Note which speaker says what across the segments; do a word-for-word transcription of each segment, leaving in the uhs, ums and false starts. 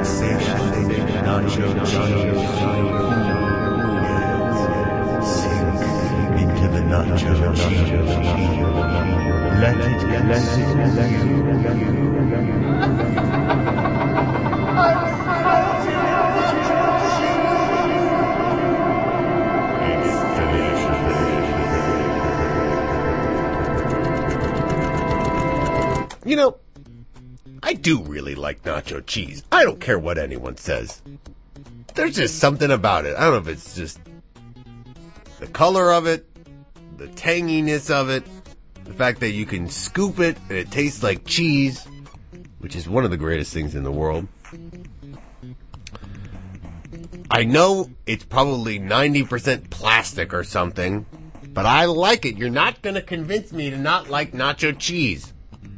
Speaker 1: nacho cheese. Sink into the nacho cheese. Let it, let it, let it. It's delicious.
Speaker 2: You know, I do really like nacho cheese. I don't care what anyone says. There's just something about it. I don't know if it's just the color of it, the tanginess of it, the fact that you can scoop it and it tastes like cheese, which is one of the greatest things in the world. I know it's probably ninety percent plastic or something, but I like it. You're not going to convince me to not like nacho cheese.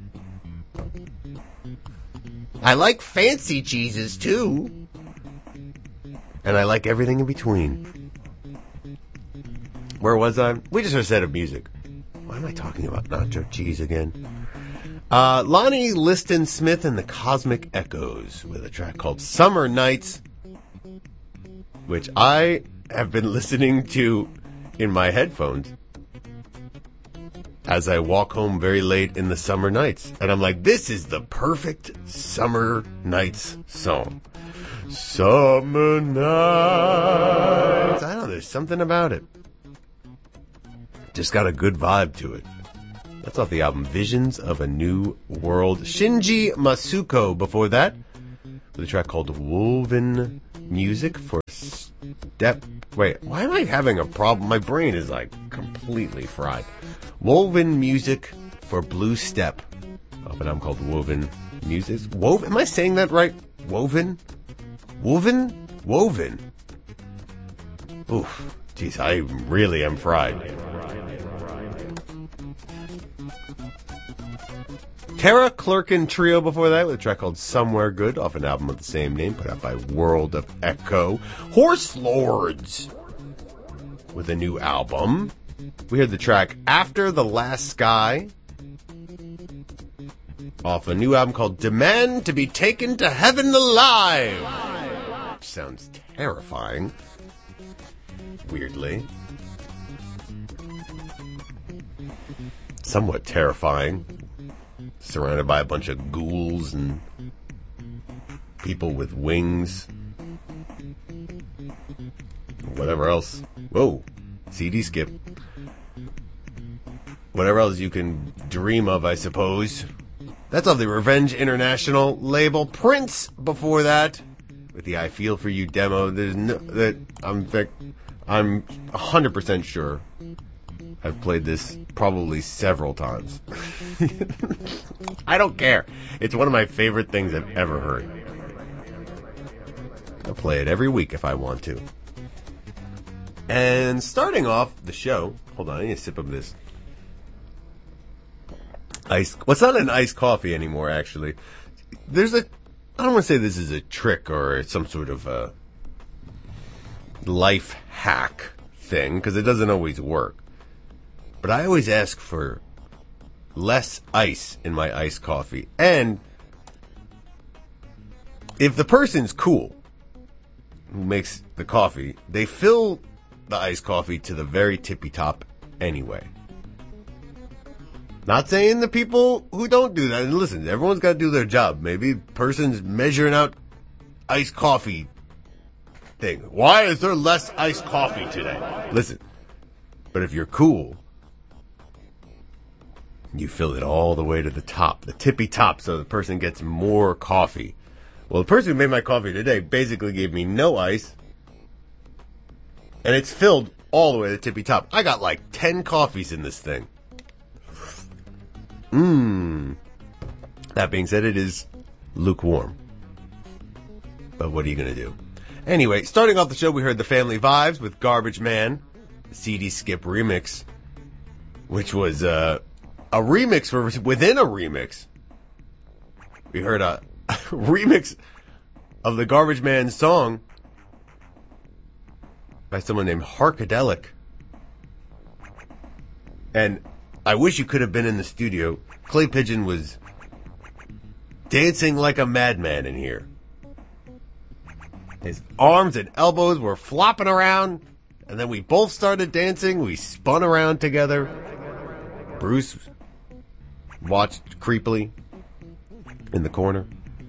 Speaker 2: I like fancy cheeses too. And I like everything in between. Where was I? We just heard a set of music. Why am I talking about nacho cheese again? Uh, Lonnie Liston Smith and the Cosmic Echoes with a track called Summer Nights, which I have been listening to in my headphones as I walk home very late in the summer nights. And I'm like, this is the perfect summer nights song. Summer nights. I don't know, there's something about it. Just got a good vibe to it. That's off the album Visions of a New World. Shinji Masuko before that, with a track called Woven Music for Step. Wait, why am I having a problem? My brain is like completely fried. Woven Music for Blue Step. Off an album called Woven Music. Woven? Am I saying that right? Woven? Woven? Woven. Oof. Jeez, I really am fried. Tara Clerkin Trio before that with a track called Somewhere Good off an album of the same name put out by World of Echo. Horse Lords with a new album. We heard the track After the Last Sky off a new album called Demand to be Taken to Heaven Alive. Which sounds terrifying. Weirdly. Somewhat terrifying. Surrounded by a bunch of ghouls and people with wings. Whatever else. Whoa. C D skip. Whatever else you can dream of, I suppose. That's off the Revenge International label. Prince before that with the I Feel For You demo. There's no, that I'm I'm one hundred percent sure I've played this probably several times. I don't care. It's one of my favorite things I've ever heard. I'll play it every week if I want to. And starting off the show, hold on, I need a sip of this. Ice. Well, it's not an iced coffee anymore, actually. There's a, I don't want to say this is a trick or some sort of a life hack thing, because it doesn't always work. But I always ask for less ice in my iced coffee. And if the person's cool, who makes the coffee, they fill the iced coffee to the very tippy top anyway. Not saying the people who don't do that, and listen, everyone's got to do their job. Maybe the person's measuring out iced coffee thing. Why is there less iced coffee today? Listen, but if you're cool, you fill it all the way to the top, the tippy top, so the person gets more coffee. Well, the person who made my coffee today basically gave me no ice, and it's filled all the way to the tippy top. I got like ten coffees in this thing. Mmm. That being said, it is lukewarm. But what are you going to do? Anyway, starting off the show, we heard the Family Vibes with Garbage Man, the C D Skip remix, which was uh, a remix for within a remix. We heard a, a remix of the Garbage Man song by someone named Harkadelic. And I wish you could have been in the studio. Clay Pigeon was dancing like a madman in here. His arms and elbows were flopping around, and then we both started dancing. We spun around together. Bruce watched creepily in the corner.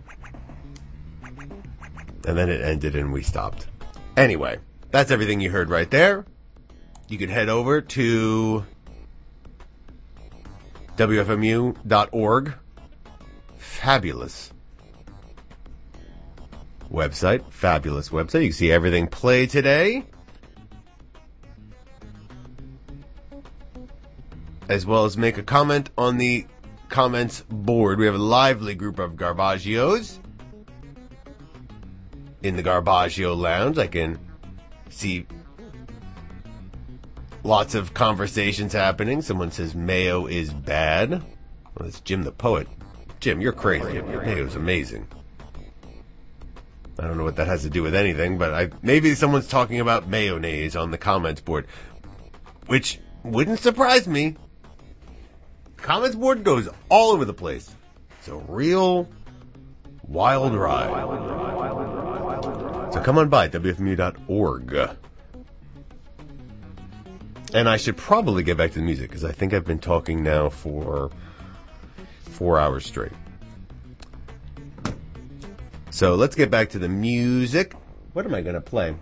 Speaker 2: And then it ended and we stopped. Anyway, that's everything you heard right there. You can head over to W F M U dot org. Fabulous website. Fabulous website. You can see everything play today, as well as make a comment on the comments board. We have a lively group of Garbagios in the Garbaggio Lounge. I can see lots of conversations happening. Someone says mayo is bad. Well, it's Jim the Poet. Jim, you're crazy. Mayo's amazing. I don't know what that has to do with anything, but I, maybe someone's talking about mayonnaise on the comments board, which wouldn't surprise me. Comments board goes all over the place. It's a real wild ride. So come on by, W F M U dot org. And I should probably get back to the music, because I think I've been talking now for four hours straight. So let's get back to the music. What am I going to play?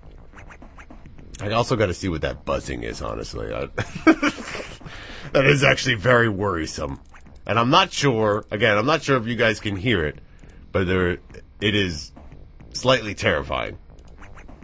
Speaker 2: I also got to see what that buzzing is, honestly. I, that is actually very worrisome. And I'm not sure, again, I'm not sure if you guys can hear it, but there, it is slightly terrifying.